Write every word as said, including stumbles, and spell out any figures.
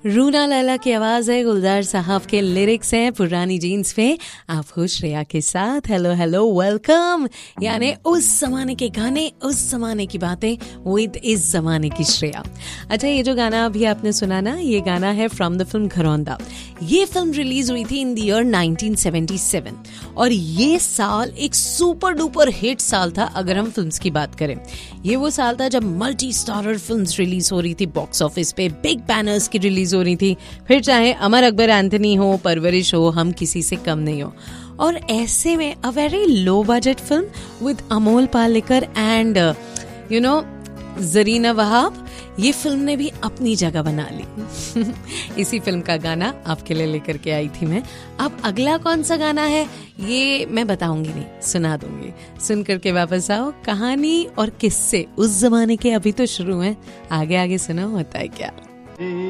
रूना लैला की आवाज है, गुलजार साहब के लिरिक्स हैं पुरानी जीन्स पे। आप हो श्रेया के साथ। Hello hello welcome. यानी उस जमाने के गाने, उस जमाने की बातें विद इस जमाने की श्रेया। अच्छा, ये जो गाना अभी आपने सुना ना, ये गाना है फ्रॉम द फिल्म घरौंदा। ये फिल्म रिलीज हुई थी in the year nineteen seventy seven और ये साल एक सुपर डुपर हिट साल था अगर हम फिल्म्स की बात करें। ये वो साल था जब मल्टी स्टारर फिल्म्स रिलीज हो रही थी बॉक्स ऑफिस पे, बिग बैनर्स की रिलीज हो रही थी, फिर चाहे अमर अकबर एंथनी हो, परवरिश हो, हम किसी से कम नहीं हो। और ऐसे में a very low budget film with Amol Palekar and you know Zarina Wahab, ये फिल्म ने भी अपनी जगह बना ली। इसी फिल्म का गाना आपके लिए लेकर के आई थी मैं। अब अगला कौन सा गाना है ये मैं बताऊंगी नहीं, सुना दूंगी। सुन करके वापस आओ। कहानी और किस्से उस जमाने के अभी तो शुरू हैं, आगे आगे सुनो होता है क्या।